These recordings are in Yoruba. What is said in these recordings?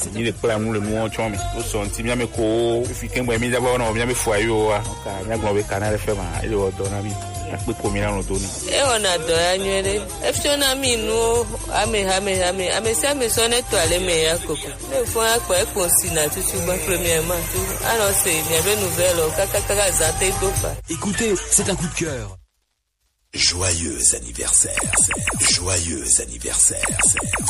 ni le plan nous le nous chomi o son ti mi ame ko fi ken bo mi da ba na mi ame fo ayo wa ka mi agbo be Canal FM ile o do na mi pe ko mi na no do ni e ona do anywere e fiona mi nu ame se ame so ne to ale me ya koko le fo akpo e ko si na tutu ba premièrement tout alors c'est une nouvelle kaka zate do fa. Écoutez, c'est un coup de cœur. Joyeux anniversaire. Joyeux anniversaire.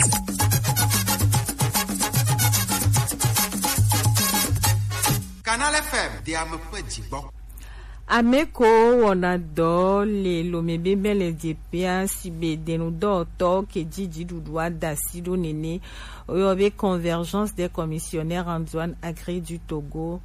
Canal FM, diame petit bon. Ameko wana do le lomebe bele jepia sibe denu do to ke jiji dudwa dasido nene oyobe convergence des commissionnaires en douane agri du Togo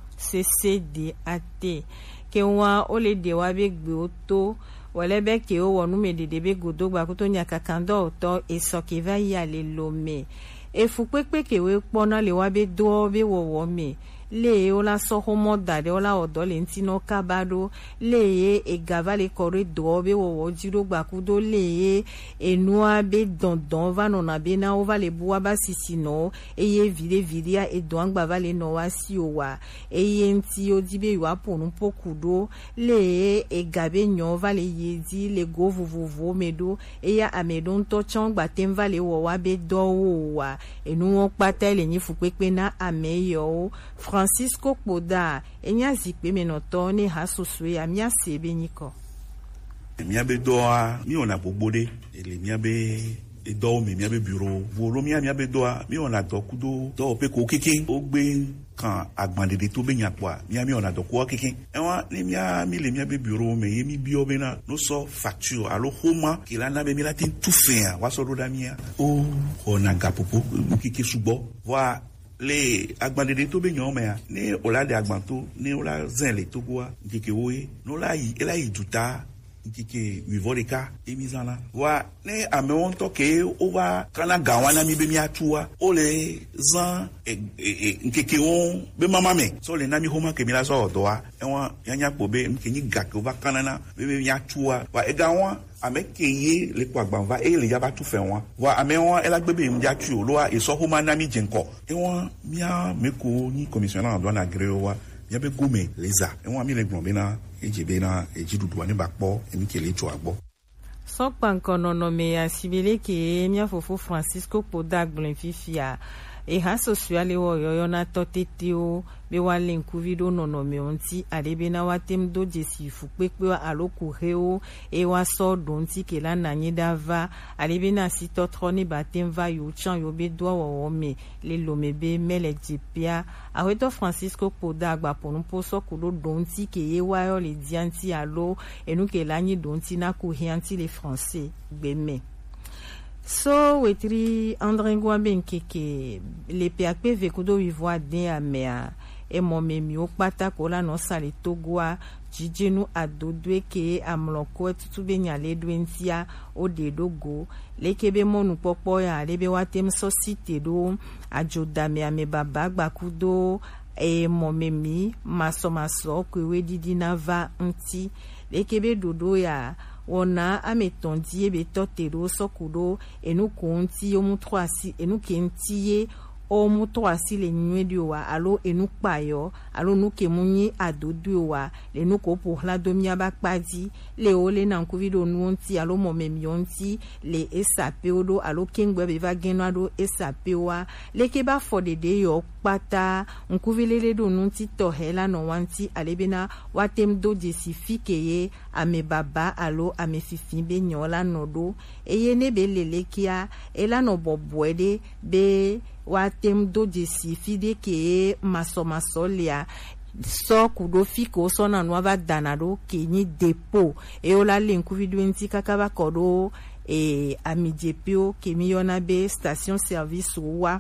CCDAT ke wa ole de wa be gboto wale be ke o wonu me de be godo gba ko to nyaka kando to esoke va ya le lome e fu pepe ke we pona le wa be do be wo me le ola sohomo dade ola odole ntino kabado le e gavale kore dobe wo jiro gbakudo le enua be dondon va nona be na ova le bua ba sisino eye vidia e doangba vale no wasi owa eye nti odibe wa ponu pokudo le e gabe nyo vale yedi le go vovovo medo eya amedon to changba temva le wo wa be do wa enu pata le nyifu pepe na ameyo Francisco Poda enya zikpe menoto ne hasosue amia sebe niko miabe doa mi ona bobode ele miabe edo mi miabe bureau volo miabe doa mi ona dokudo do pe ko keke ogbe kan agbandede to be nyapwa mi ona dokuo keke enwa ni mi le miabe bureau me yemi bio bena no so facture alo homa kilana be mi la tin tout faire wa so do da mia o ona gapopo keke subo wa le agbandede to be nyoma ni ola de agbanto ni ola zen le togoa nkeke woe no la yi ela yi juta nkeke wivoreka emizana wa ne ameon to ke owa kana gawana mi be mi atua ole zan nkeke on be mama me so le na mi homa ke mi la so odoa enwa yanya pobe nkenyi gake owa kana na be mi atua wa egawa amekeye le kwa gbanva e le yaba tu fe won wa ameon elagbebe mi atu oloa eso homa na mi jenko enwa mia meko ni commissionnaire en douane agréowa yabe gome leza enwa mi le gbon na ejebe na ejidudu ani bakpo emi kele jo agbo so pankono no me asibele ke mia fofo Francisco Poda gblin fifia e ha sociale wo yoyo na toteteo be wale nkuvido nono me onti arebe na watem do jesifu pepe aloku heo e wa so donti ke la nanye dava arebe na sitotroni batem va yo chan yo be do wo me le lomebe mele jipia aweto Francisco Poda gba ponu poso kudo donti ke ye wa yo le dianti alo enu ke la nyi donti na ku hianti le français gbeme. So wetri André Ngwambe nkeke le PAP vekudo wivoa den amea e momemi okpata kola no sale togoa jijenu adodwe ke amloko tutube nyale dwentia odedogo lekebe monu popo ya lebe watem societe do ajodame ame baba gbakudo e momemi maso kwewe didi na va nti lekebe dodo ya ona ametondi ebe totero sokudo enu konti o mutroasi enu kentie o mutroasi le nwedowa alo enu payo alo nuke munyi adodowa le nuko pour la domia bakpadi le ole na nkuvido nuonti alo momemionti le esapeodo alo kengbe beva genado esapewa lekeba fodede yo pata nkuvilele do nunti tohela no wanti alebena watem do desifike ye ame baba alo ame fifimbe nyola nodo eye ne belelekia ela no bobwede be watem do desifide ke masolia so kudo fiko so na nwa danado ke ni depo e ola linku vidwenti kakaba kodo e amidjepio ke miyona be station service wa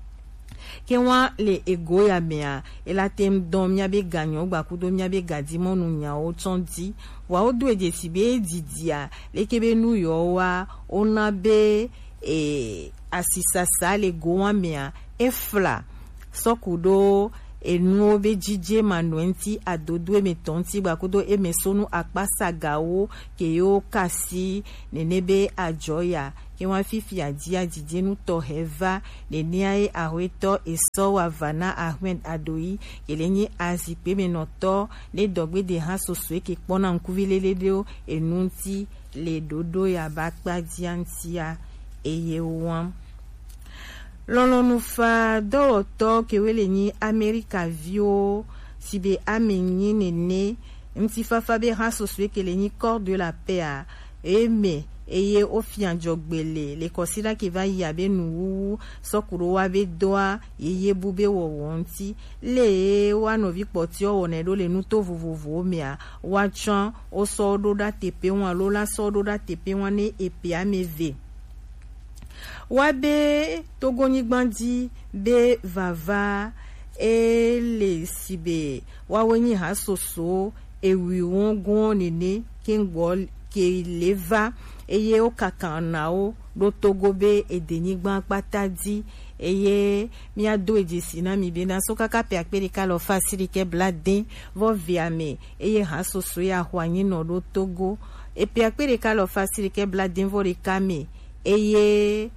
kenwa le ego ya mea elatem dom nyabe ganyo gbakudo nyabe gadimo nunya o tondi wa odo ejesibe didia lekebe nu yo wa onabe asisa sale go mea efla sokudo enu be jije manuenti adodo metonti gbakudo emesonu akpasa gawo ke yo kasi nenebe ajoya ke wan fifi adia didie nu to heva le niae aweto eso wa vana Ahmed Adoyi ke le nyi azipe menoto le dogbe de ha sosue ke kpona nkuvilele deo enunti le dodo ya bakpa diantia eye wan lolonu fa dɔwɔtɔ kewele nyi Amerika vio sibe amenyi nene mtifafa be ha sosue kele nyi corps de la paix a eme eye ofianjogbele le kosila ke va yabe nuwu sokuro wa be doa yeye bube wonti le wa novi potio onedo le nuto vovovo mea wa chan o sodo da tepe wan lola sodo da tepe wan ne epe ameve wabe togoni gbandi be vava ele sibe wawenyi ha soso ewi won gon nene kengol ke leva eye o kakana o do togo be edenigban patadi eye mi ado ejisi na mi be na so kaka pe akpere ka lo fasiri ke blade vo viame eye ha soso ya hwanyi no do togo e pe akpere ka lo fasiri ke blade vo rekame eye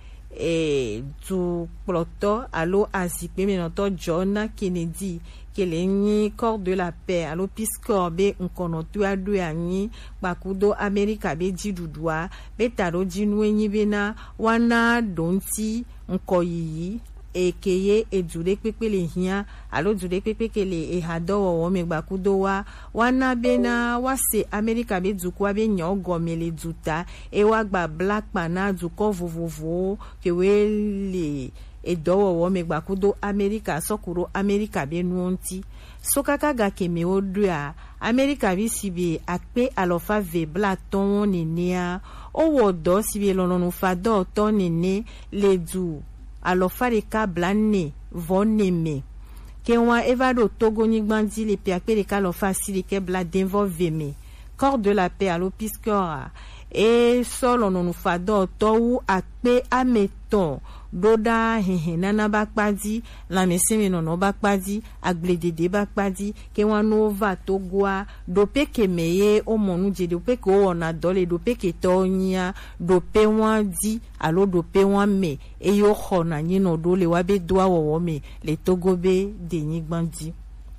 tu ploto alo azipe menoto John Kennedy kele nyi corps de la paix alo piscor be nkonotu adu anyi bakudo Amerika be jidudua be taro jinu enyi bena wana donti nkoyiyi ekeye edure pepele hia alo dure pepekele ehado wo me bakudo wa wana bena wase Amerika be dukwa be nyogomele duta e wa gba black pana duko vovovo kewele edowo wo me gbakudo Amerika sokuro Amerika be nuonti sokaka ga keme odua Amerika bi sibe akpe alofa ve bla ton nenia o wodo sibe lononu fado ton nene ledu alofa de ka blanne voneme kenwa evado togo ni gbandi le piakpe de ka alofa silike bla denvo veme corps de la paix alo piscora e solo nonu fado to akpe ameton doda nana bakpadi la meseme nono bakpadi agbledede bakpadi ke wano va togoa dope kemeye o monu je dope ko ona dole dope ke tonya dope wandi alo dope wame e yo khona nyino dole wabe doa wo me le togobe denyi gbandi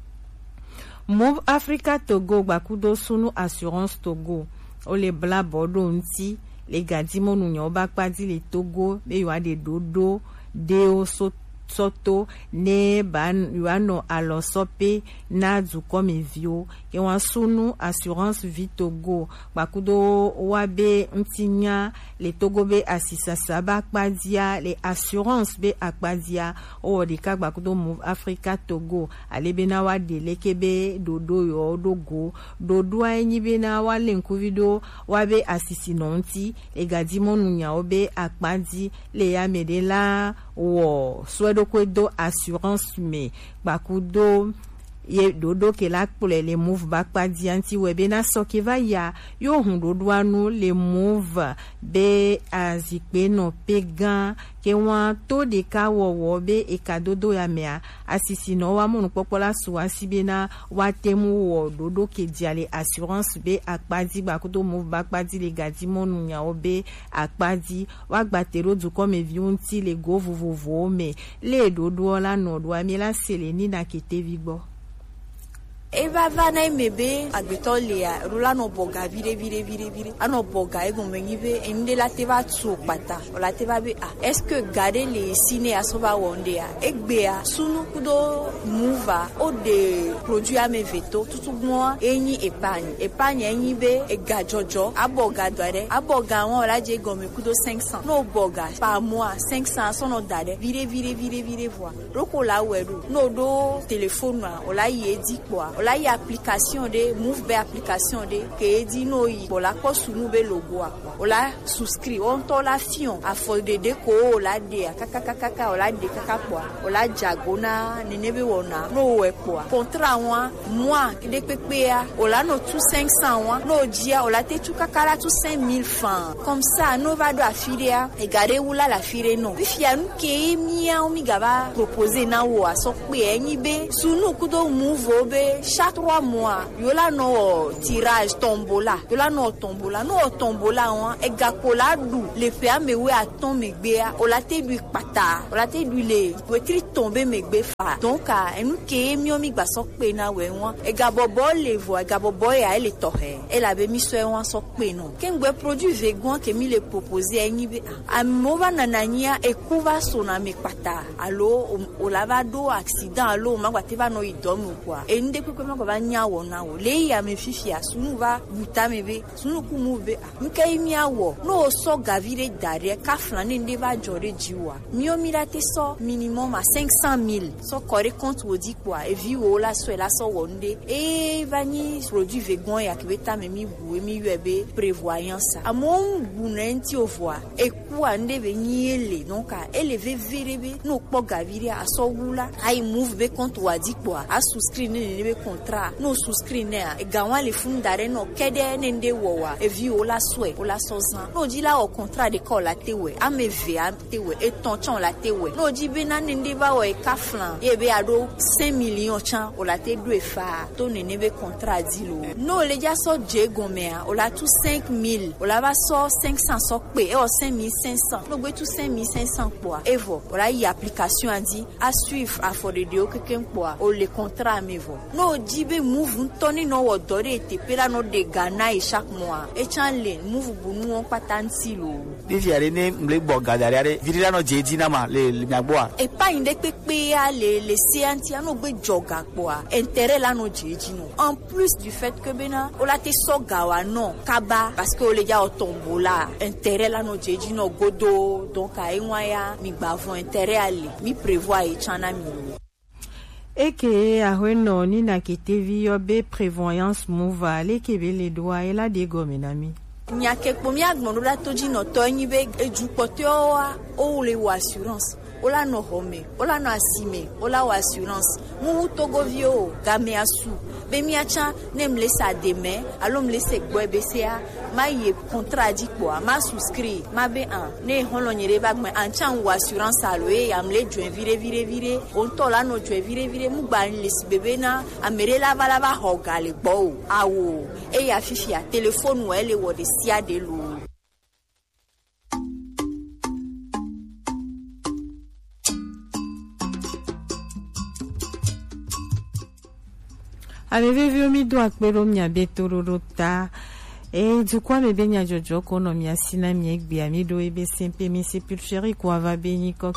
Move Africa Togo bakudo sunu assurance Togo o le bla bodo nti le gadimo nunyo bakpadi le Togo be yo ade dodo deo soto ne ban yuano alosope na dukome vio ke wansunu assurance vie Togo bakudo wabe ntinya le Togo be asisasa bakpadia le assurance be akpadia o de ka bakudo Move Africa Togo alebe na wa de lekebe dodo yo dogo dodo enyi be na wa lenku video wabe asisi nonti e gadimo nunya obe akpadi le ya medela wo swedo kwedo assurance me bakudo ye dodo ke la pole le Move bakpadi anti webe na sokeva ya yo hundodo anu le Move be azikpe no pegan ke wan to de ka wo be e ka dodo ya mea asisi no wa monu popola suwa sibena wa temu wo dodo ke diale assurance be akpadi bakudo Move bakpadi le gadi monu nya obe akpadi wa gbatero du comme viunti le go vovovo me le dodo la no do amela seleni na kete vigbo eva vana imebe agbetolia rula no boga vire ano boga ego mengibe ende la teva tsu pata la teva be est-ce que garder les ciné asoba wondea egbea sunu kudo Move o de produit ame veto tutu moi enyi épargne enyi be egajojo aboga dare aboga won la je gomme kudo 500 no boga par mois 500 sono dare vire voir roko la wedu no do téléphone o la yedi quoi la y application de Move be application de ke di no yi bola ko sunu be logo akwa ola souscrit on to la fion a fo de ko ola de kaka ola de kaka kwa ola jagona nenebe wona no we kwa contrat wa moi de pepea ola no tout 500 wa no dia ola te tout kaka la tout 5000 francs comme ça no va do affilier e gare wula la fire no bifia nu ke mia o mi gaba proposer na wo aso pe enyi be sunu kudo Move be chaque 3 mois yola no tirage tombola yola no tombola on e gakola du le fait amewe aton megbea o la te du pata o la te du le petri tomber megbe fa donc enu ke mi o mi gba so pe na we won e gabobo le vo e gabobo ya ele tohe e la be mi so e won so pe no kengbe produit vegan ke mi le proposer eni be amova nanania e kuva sona me pata alo o lavado accident alo ma te va no idomu kwa e nde kwe ma ba nyawo na wo le ya me fifia sunu va buta me be sunu ku mu be nka imi awo no so gavire dare ka flane nde va jore jiwa mi o mirate so minimum a 500,000 so kore compte wo di kwa e vi wo la so la so wonde e vani produit vegan ya kebeta me mi bu mi yebe prévoyance amon bunenti ovoi e kwa nde be nyele donc a élever verebe no kpo gavire a so wula ai move be compte wo di kwa a souscrire ne be contrat no souscrire ne e gawan le fundare no kede ne nde wo wa e vi wo la so e wo la so zan no di la o contrat de ko la tewe a me ve a tewe e ton chon la tewe no di be na ne nde va wo e ka flan e be ado 5 millions chan o la te dwe fa to ne be contrat di lo no le ja so je gomea o la tout 5,000 o la va so 500 so pe e o 5,500 no gbe tout 5,500 kwa evo o la y application a dit à suivre à for de dio keken kwa o le contrat mevo no di be move toni no wo dore te pela no de Ghana e chaque mois e chan le move bunu on patanti lo bi fiare ne mle bo gadare virila no jeji na ma le nyagboa e pa inde pepe ya le sianti ano gbe joga kwa intérêt la no jeji no en plus du fait que bena o la te so gawa no kaba parce que o le ja o tombola intérêt la no jeji no godo donc a enwaya mi bavon intérêt ali mi prévoit e chana mi eke ahweno ni na ketevi yobe prévoyance mova le kebele doa ela de gomenami nyake pomi agmono la toji no to nyibe ejupote o le assurance ola no home ola no asime ola wa assurance mu togovio game asu be mi acha nem lesa demain alom lese gbo bca ma ye contrat di kwa ma souscrit ma be an ne holo nyere ba gbe an chan wa assurance alo e am le join vire on to la no join vire mu gba les bebe na amere la va hogale gbo awo e ya fifi a telephone wo ele wo de sia de lo Aveve vu mi do akpero mi abetorota e du kwa me benya jojo ko no mi asina mi egbe ami do ebe sempe mi sepulcheri ko ava beni ko